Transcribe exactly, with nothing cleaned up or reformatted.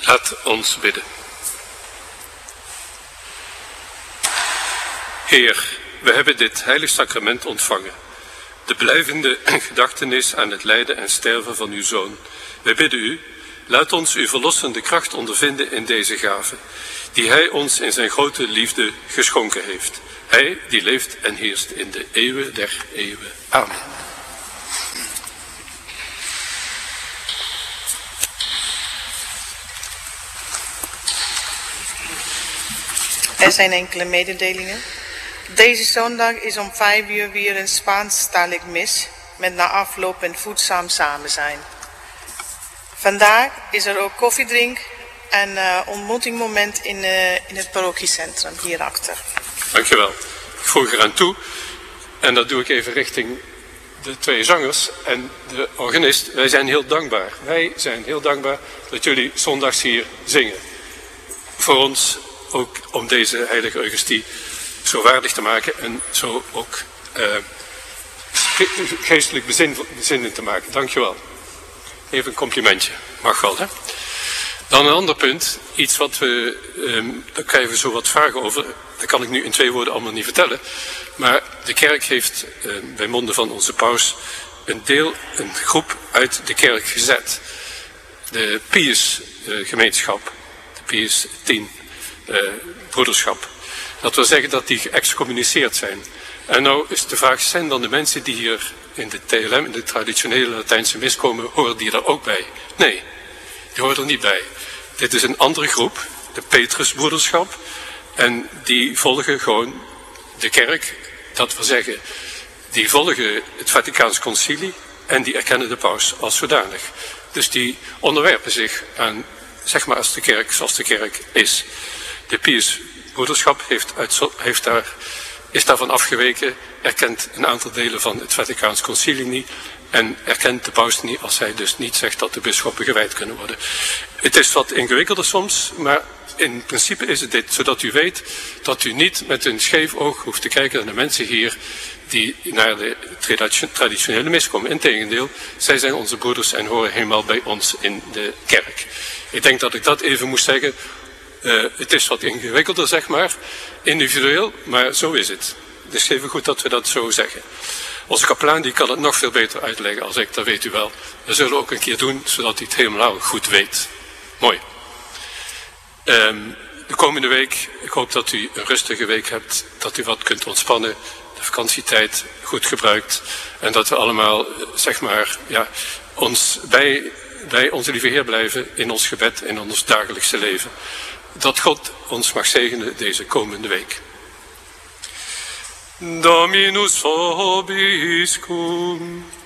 Laat ons bidden. Heer, we hebben dit heilig sacrament ontvangen. De blijvende gedachtenis aan het lijden en sterven van uw Zoon. Wij bidden u, laat ons uw verlossende kracht ondervinden in deze gave, die hij ons in zijn grote liefde geschonken heeft. Hij die leeft en heerst in de eeuwen der eeuwen. Amen. Er zijn enkele mededelingen. Deze zondag is om vijf uur weer een Spaanstalig mis met na afloop een voedzaam samen zijn. Vandaag is er ook koffiedrink en uh, ontmoetingmoment in, uh, in het parochiecentrum hierachter. Dankjewel. Ik voeg eraan toe en dat doe ik even richting de twee zangers en de organist. Wij zijn heel dankbaar. Wij zijn heel dankbaar dat jullie zondags hier zingen. Voor ons ook om deze heilige Eucharistie zo waardig te maken en zo ook uh, geestelijk bezinnend te maken. Dankjewel. Even een complimentje. Mag wel, hè? Dan een ander punt. Iets wat we, um, daar krijgen we zo wat vragen over. Dat kan ik nu in twee woorden allemaal niet vertellen. Maar de kerk heeft uh, bij monden van onze paus een deel, een groep uit de kerk gezet. De Pius uh, gemeenschap. De Pius tien uh, broederschap. Dat wil zeggen dat die geëxcommuniceerd zijn. En nou is de vraag, zijn dan de mensen die hier in de T L M, in de traditionele Latijnse mis komen, horen die er ook bij? Nee, die horen er niet bij. Dit is een andere groep, de Petrusbroederschap. En die volgen gewoon de kerk, dat wil zeggen, die volgen het Vaticaans Concilie en die erkennen de paus als zodanig. Dus die onderwerpen zich aan, zeg maar, als de kerk zoals de kerk is. De Piusbroederschap heeft, uit, heeft daar, is daarvan afgeweken, erkent een aantal delen van het Vaticaans Concilie niet en erkent de paus niet als hij dus niet zegt dat de bisschoppen gewijd kunnen worden. Het is wat ingewikkelder soms, maar in principe is het dit, zodat u weet dat u niet met een scheef oog hoeft te kijken naar de mensen hier die naar de traditionele mis komen. Integendeel, zij zijn onze broeders en horen helemaal bij ons in de kerk. Ik denk dat ik dat even moest zeggen. Uh, het is wat ingewikkelder, zeg maar, individueel, maar zo is het. Het is even goed dat we dat zo zeggen. Onze kapelaan die kan het nog veel beter uitleggen als ik, dat weet u wel. Dat zullen we ook een keer doen, zodat hij het helemaal goed weet. Mooi. Um, de komende week, ik hoop dat u een rustige week hebt, dat u wat kunt ontspannen, de vakantietijd goed gebruikt en dat we allemaal, zeg maar, ja, ons bij, bij onze lieve Heer blijven in ons gebed, in ons dagelijkse leven. Dat God ons mag zegenen deze komende week. Dominus vobiscum.